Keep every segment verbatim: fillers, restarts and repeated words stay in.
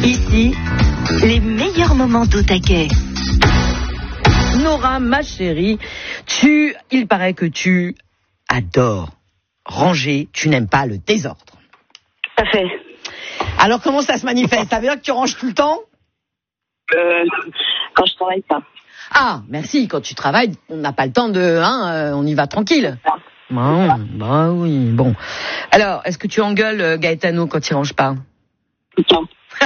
Ici, les meilleurs moments d'au taquet. Nora, ma chérie, tu, il paraît que tu adores ranger, tu n'aimes pas le désordre. Tout à fait. Alors comment ça se manifeste? Ça veut dire que tu ranges tout le temps? Euh, quand je travaille pas. Ah, merci, quand tu travailles, on n'a pas le temps de... Hein, euh, on y va tranquille. Bon, bah oui, bon. Alors, est-ce que tu engueules euh, Gaetano quand il range pas? Tout le temps.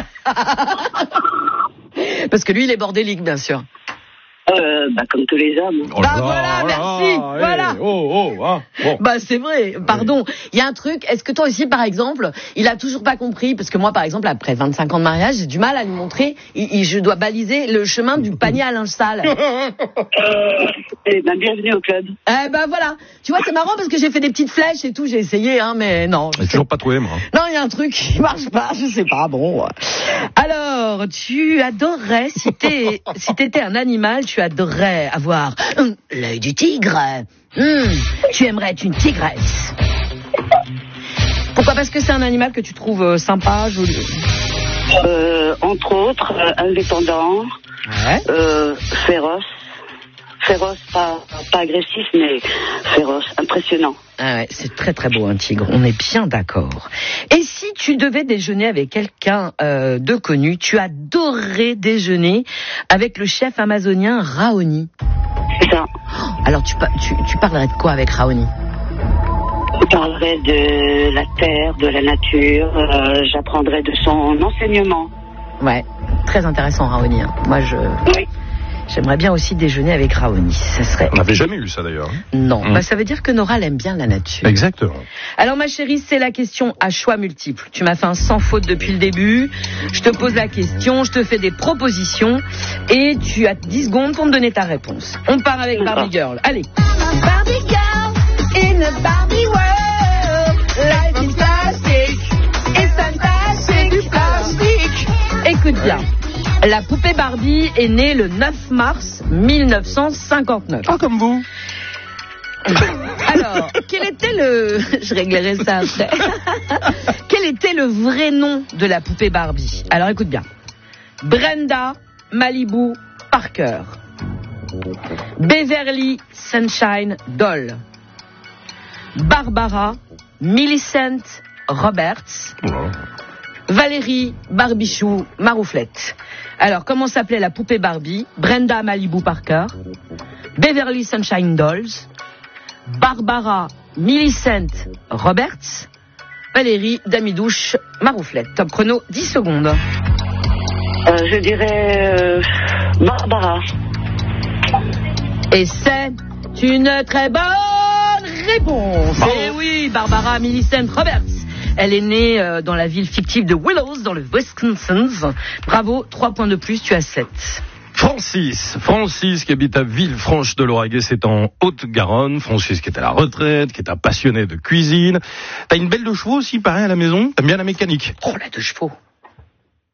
Parce que lui, il est bordélique, bien sûr. Euh, bah, comme tous les hommes. Oh bah là, voilà, oh merci, là, voilà. Hey, oh, oh, hein, bon. Bah c'est vrai, pardon. Il y a un truc, est-ce que toi aussi, par exemple, il a toujours pas compris, parce que moi, par exemple, après vingt-cinq ans de mariage, j'ai du mal à lui montrer, il, il, je dois baliser le chemin du panier à linge sale. euh, eh ben, bienvenue au club. Eh ben voilà, tu vois, c'est marrant parce que j'ai fait des petites flèches et tout, j'ai essayé, hein, mais non. J'ai toujours pas trouvé, moi. Non, il y a un truc qui marche pas, je sais pas, bon. Alors, tu adorerais, si t'es, si t'étais un animal, tu adorerais avoir hum, l'œil du tigre. Hum, tu aimerais être une tigresse. Pourquoi? Parce que c'est un animal que tu trouves euh, sympa, joli. Euh, entre autres, euh, indépendant, Ouais. euh, féroce. Féroce, pas, pas agressif, mais féroce, impressionnant. Ah ouais, c'est très très beau un tigre, on est bien d'accord. Et si tu devais déjeuner avec quelqu'un euh, de connu, tu adorerais déjeuner avec le chef amazonien Raoni. C'est ça. Alors tu, tu, tu parlerais de quoi avec Raoni? Je parlerai de la terre, de la nature, euh, j'apprendrai de son enseignement. Ouais, très intéressant Raoni. Hein. Moi je... Oui. J'aimerais bien aussi déjeuner avec Raoni. Ça serait... On n'avait jamais eu ça d'ailleurs. Non, Mmh. bah, ça veut dire que Nora elle aime bien la nature. Exactement. Alors ma chérie, c'est la question à choix multiples. Tu m'as fait un sans faute depuis le début. Je te pose la question, je te fais des propositions et tu as dix secondes pour me donner ta réponse. On part avec Barbie Girl. Allez. Barbie Girl in a Barbie world. Life is plastic. It's fantastic. Du plastique. Écoute bien. La poupée Barbie est née le neuf mars mille neuf cent cinquante-neuf. Ah, comme vous. Alors, quel était le... Je réglerai ça après. Quel était le vrai nom de la poupée Barbie? Alors, écoute bien. Brenda Malibu Parker. Beverly Sunshine Doll. Barbara Millicent Roberts. Oh là là. Valérie Barbichou Marouflette. Alors, comment s'appelait la poupée Barbie? Brenda Malibu Parker, Beverly Sunshine Dolls, Barbara Millicent Roberts, Valérie Damidouche Marouflette. Top chrono, dix secondes. Euh, je dirais euh, Barbara. Et c'est une très bonne réponse. Bravo. Et oui, Barbara Millicent Roberts. Elle est née euh, dans la ville fictive de Willows, dans le Wisconsin. Bravo, trois points de plus, tu as sept. Francis, Francis qui habite à Villefranche-de-Lauragais, c'est en Haute-Garonne. Francis qui est à la retraite, qui est un passionné de cuisine. T'as une belle de chevaux aussi, pareil, à la maison. T'aimes bien la mécanique? Oh, la de chevaux.